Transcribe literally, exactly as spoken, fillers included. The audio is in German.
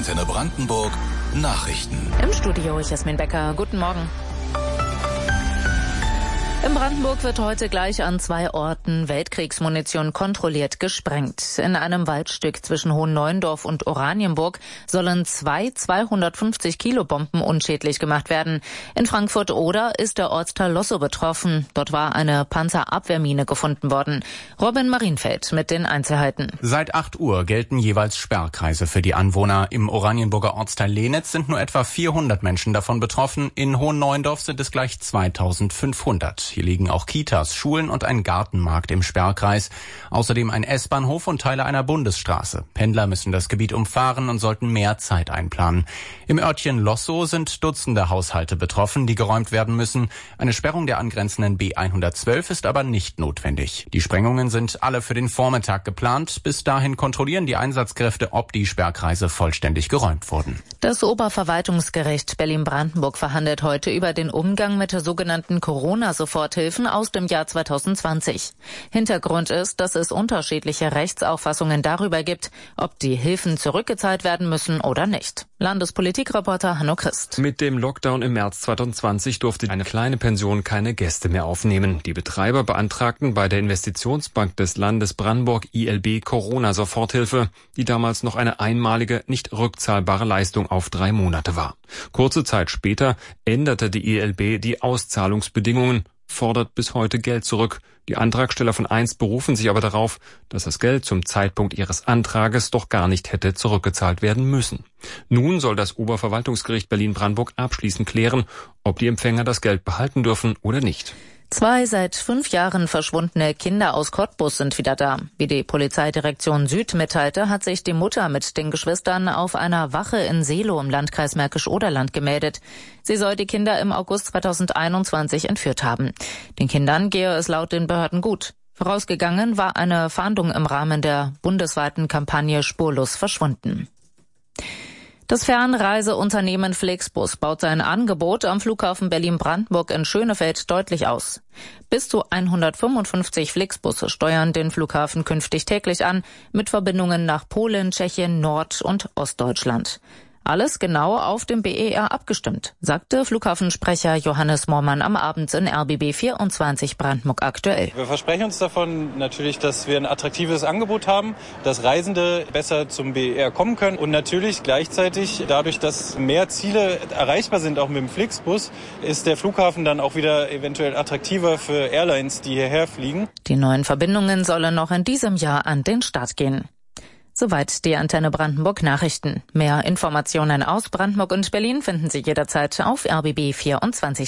Antenne Brandenburg Nachrichten. Im Studio Jasmin Becker. Guten Morgen. In Brandenburg wird heute gleich an zwei Orten Weltkriegsmunition kontrolliert gesprengt. In einem Waldstück zwischen Hohenneuendorf und Oranienburg sollen zwei zweihundertfünfzig Kilo Bomben unschädlich gemacht werden. In Frankfurt-Oder ist der Ortsteil Lossow betroffen. Dort war eine Panzerabwehrmine gefunden worden. Robin Marienfeld mit den Einzelheiten. Seit acht Uhr gelten jeweils Sperrkreise für die Anwohner. Im Oranienburger Ortsteil Lehnitz sind nur etwa vierhundert Menschen davon betroffen. In Hohenneuendorf sind es gleich zweitausendfünfhundert. Hier liegen auch Kitas, Schulen und ein Gartenmarkt im Sperrkreis. Außerdem ein S-Bahnhof und Teile einer Bundesstraße. Pendler müssen das Gebiet umfahren und sollten mehr Zeit einplanen. Im Örtchen Lossow sind Dutzende Haushalte betroffen, die geräumt werden müssen. Eine Sperrung der angrenzenden B hundertzwölf ist aber nicht notwendig. Die Sprengungen sind alle für den Vormittag geplant. Bis dahin kontrollieren die Einsatzkräfte, ob die Sperrkreise vollständig geräumt wurden. Das Oberverwaltungsgericht Berlin-Brandenburg verhandelt heute über den Umgang mit der sogenannten Corona-Soforthilfen aus dem Jahr zweitausendzwanzig. Hintergrund ist, dass es unterschiedliche Rechtsauffassungen darüber gibt, ob die Hilfen zurückgezahlt werden müssen oder nicht. Landespolitikreporter Hanno Christ. Mit dem Lockdown im März zweitausendzwanzig durfte eine kleine Pension keine Gäste mehr aufnehmen. Die Betreiber beantragten bei der Investitionsbank des Landes Brandenburg I L B Corona-Soforthilfe, die damals noch eine einmalige, nicht rückzahlbare Leistung auf drei Monate war. Kurze Zeit später änderte die I L B die Auszahlungsbedingungen, fordert bis heute Geld zurück. Die Antragsteller von einst berufen sich aber darauf, dass das Geld zum Zeitpunkt ihres Antrages doch gar nicht hätte zurückgezahlt werden müssen. Nun soll das Oberverwaltungsgericht Berlin-Brandenburg abschließend klären, ob die Empfänger das Geld behalten dürfen oder nicht. Zwei seit fünf Jahren verschwundene Kinder aus Cottbus sind wieder da. Wie die Polizeidirektion Süd mitteilte, hat sich die Mutter mit den Geschwistern auf einer Wache in Seelow im Landkreis Märkisch-Oderland gemeldet. Sie soll die Kinder im August zweitausendeinundzwanzig entführt haben. Den Kindern gehe es laut den Behörden gut. Vorausgegangen war eine Fahndung im Rahmen der bundesweiten Kampagne Spurlos verschwunden. Das Fernreiseunternehmen Flixbus baut sein Angebot am Flughafen Berlin-Brandenburg in Schönefeld deutlich aus. Bis zu hundertfünfundfünfzig Flixbusse steuern den Flughafen künftig täglich an, mit Verbindungen nach Polen, Tschechien, Nord- und Ostdeutschland. Alles genau auf dem B E R abgestimmt, sagte Flughafensprecher Johannes Mohrmann am Abend in R B B vierundzwanzig Brandenburg aktuell. Wir versprechen uns davon natürlich, dass wir ein attraktives Angebot haben, dass Reisende besser zum B E R kommen können und natürlich gleichzeitig dadurch, dass mehr Ziele erreichbar sind, auch mit dem Flixbus, ist der Flughafen dann auch wieder eventuell attraktiver für Airlines, die hierher fliegen. Die neuen Verbindungen sollen noch in diesem Jahr an den Start gehen. Soweit die Antenne Brandenburg Nachrichten. Mehr Informationen aus Brandenburg und Berlin finden Sie jederzeit auf R B B vierundzwanzig.